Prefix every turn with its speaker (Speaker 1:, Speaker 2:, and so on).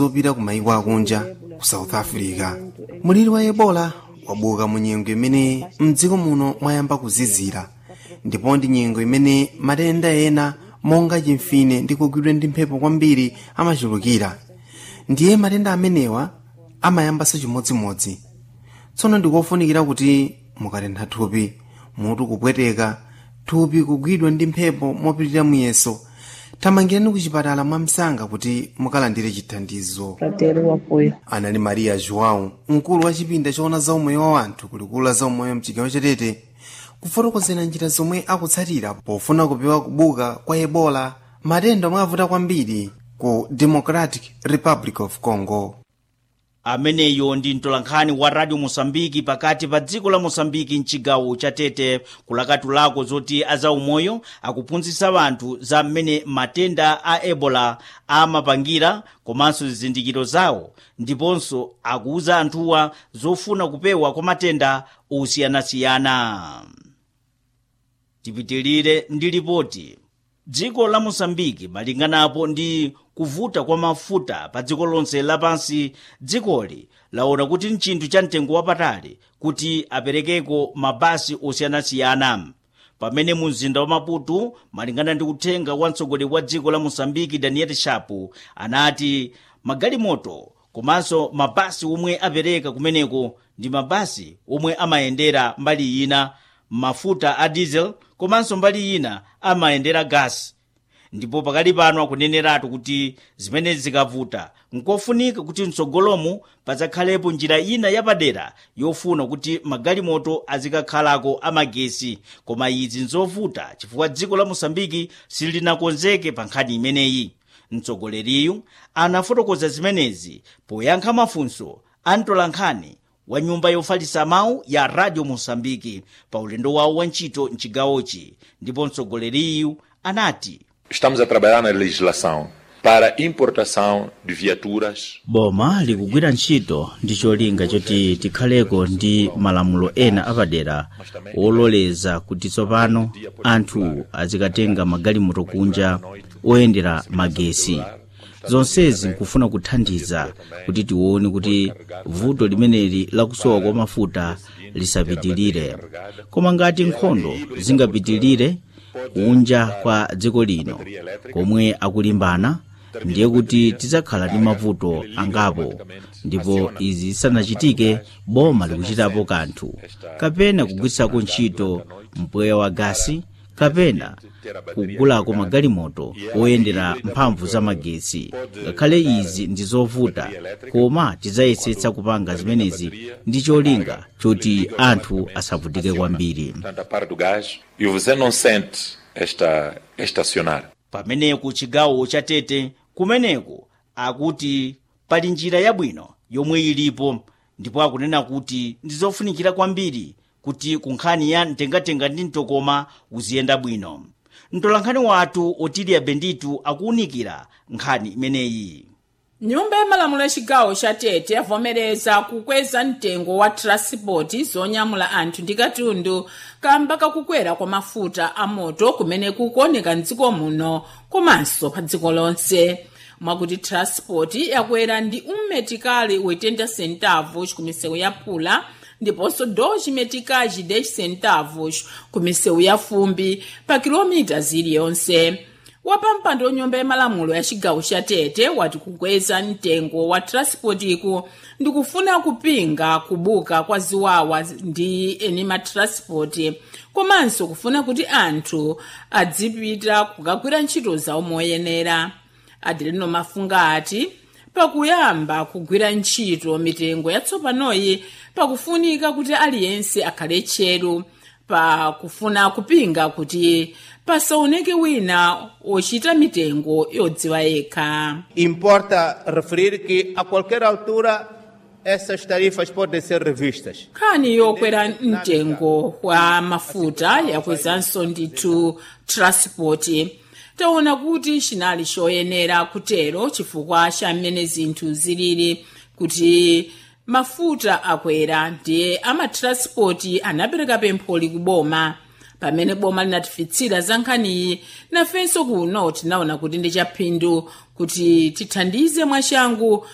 Speaker 1: opita ku mayiko akunja ku South Africa. Muliri wa Ebola wabuka mu nyengo imene mdziko muno mwayamba kuzizira, ndipo ndi nyengo imene matenda ena monga chimfine ndi kugwidwa ndi mphepo kwambiri amachulukira. Ndiye matenda amenewa amayambanso chimodzimodzi. Tsono ndikofunikira kuti mukatentha thupi, mutu kupweteka, thupi kugwidwa ndi mphepo mopitirira muyeso, thamangirani ku chipatala mwamsanga kuti mukalandire chithandizo. Anali Maria João, mkulu wa chipinda choona za umoyo wa anthu kulikulu la za umoyo mchigawo cha Tete, kufotokozera njira zomwe akutsatira pofuna kupewa kubuka kwa Ebola, matenda omwe avuta kwambiri ku Democratic Republic of Congo.
Speaker 2: Ameneyo ndi mtolankhani wa Radio Mosambiki pakati pa dziko la Mosambiki mchigawo cha Tete kulakatulako zoti azaumoyo akuphunzitsa anthu za mmene matenda a Ebola amapangira komanso zizindikiro zawo, ndiponso akuuza anthuwa zofuna kupewa kwa matenda osiyanasiyana. Tipitilire ndi ripoti. Dziko la Mosambiki malinganapo ndi kuvuta kwa mafuta pa dziko lonse lapansi, dzikoli laona kuti nchinthu cha mtengo wapatali kuti aperekeko mabasi osiyanasiyana. Pamene mu mzinda wa Maputo malingana ndi uthenga wa mtsogoleri wa dziko la Mosambiki Daniel Chapo anati magalimoto komanso mabasi omwe apereka kumeneko ndi mabasi omwe amayendera mbali ina mafuta a diesel komanso mbali ina amayendera gas. Ndipo pakali pano akuneneratu kuti zimene zikavuta nkofunika kuti mtsogolomu pazakhalepo njira ina yapadera yofuna kuti magalimoto azikakhalako amagesi, koma izi nzovuta chifukwa dziko la Mosambiki silinakonzeke pa nkhani imeneyi. Mtsogoleriyu anafotokoza zimenezi poyankha mafunso a mtolankhani wa nyumba yofalitsa mawu ya Radio Mosambiki pa ulendo wawo wa ntchito mchigawochi, ndipo mtsogoleriyu anati
Speaker 3: estamos a trabalhar na legislação para importação de viaturas.
Speaker 2: Boma likugwira ntchito ndi cholinga choti tikhaleko ndi malamulo ena apadera ololeza kuti tsopano anthu azikatenga magalimoto kunja oyendera magesi. Zonsezi nkufuna kuthandiza kuti tione kuti vuto limeneli lakusowa kwa mafuta lisapitilire. Koma ngati nkhondo zingapitilire kunja kwa dziko lino komwe akulimbana, ndiye kuti tidzakhala ndi mavuto angapo. Ndipo izi sanachitike, boma likuchitapo kanthu, kapena kugwiritsako ntchito mpweya wa gasi, kapena kugulako magalimoto oyendera mphamvu za magesi. Ngakhale izi ndi zovuta, koma tidzayesetsa kupanga zimenezi ndi cholinga choti anthu asavutike kwambiri. Pamene ku chigawo cha Tete kumeneko akuti pali njira yabwino yomwe ilipo, ndipo akunena kuti ndizofunikira kwambiri kuti kunkhani ya mtengatenga ndi mtokoma uziyenda bwino. Mtolankhani wathu Otilia Benditu akuunikira nkhani imeneyi.
Speaker 4: Nyumba ya malamulo ya chigawo cha Tete yavomereza kukweza mtengo wa transport zonyamula anthu ndi katundu kamba kakukwera kwa mafuta a moto kumene kukuoneka mdziko muno komanso pa dziko lonse. Mwakuti transport yakwera ndi meticali 80 centavos ku misewu ya Pula, ndiponso 2 meticais 10 centavos ku misewu ya Fumbi pa kilomita ziliyonse. Wapampando nyumba ya malamulo ya chigawo cha Tete wati kukweza mtengo wa transportiku ndikufuna kupinga kubuka kwa ziwawa ndi enima transport, komanso kufuna kuti anthu adzipita kukagwira ntchito zawo moyenera. Adelino Mafunga ati pakuyamba kugwira ntchito mitengo yatsopanoyi pakufunika kuti aliyense akhale tcheru pakufuna kupinga kuti pasaoneke wina ochita mitengo yodziwa yekha.
Speaker 5: Importa referir que a qualquer altura essas tarifas podem ser revistas.
Speaker 4: Nkhani yokwera mtengo wa mafuta yakwezanso ndithu transport. Taona kuti chinali choyenera kutero chifukwa cha mmene zinthu zilili kuti mafuta akwera, ndiye amatranspoti anapereka pempho likuboma. Pamene boma linatifitsira za nkhaniyi, nafenso kuno tinaona kuti ndi chaphindu kuti tithandize mwachangu